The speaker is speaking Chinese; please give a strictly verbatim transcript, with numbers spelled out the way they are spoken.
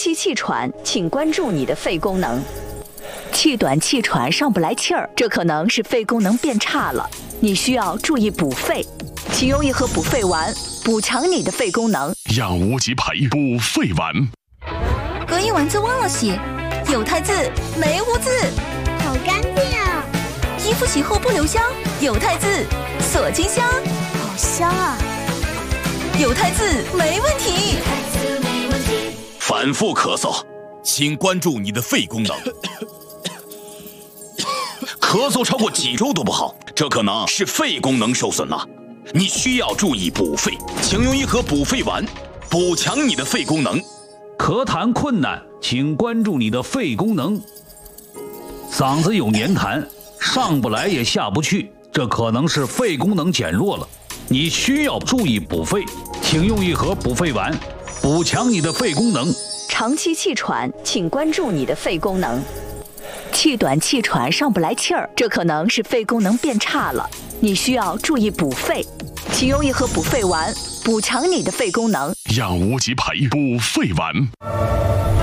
期气喘，请关注你的肺功能。气短气喘上不来气儿，这可能是肺功能变差了，你需要注意补肺，请用一盒补肺丸，补强你的肺功能。 养无极培补肺丸， 隔一丸子忘了洗，有汰渍没污渍， 好干净啊！ 衣服洗后不留香，有汰渍锁金香， 好香啊！ 有汰渍没问题。 反复咳嗽，请关注你的肺功能。咳嗽超过几周都不好，这可能是肺功能受损了，你需要注意补肺，请用一盒补肺丸，补强你的肺功能。 咳痰困难，请关注你的肺功能。嗓子有黏痰，上不来也下不去，这可能是肺功能减弱了，你需要注意补肺，请用一盒补肺丸，补强你的肺功能。 长期气喘，请关注你的肺功能。气短气喘上不来气儿，这可能是肺功能变差了，你需要注意补肺，请用一盒补肺丸，补强你的肺功能。 养无极培补肺丸。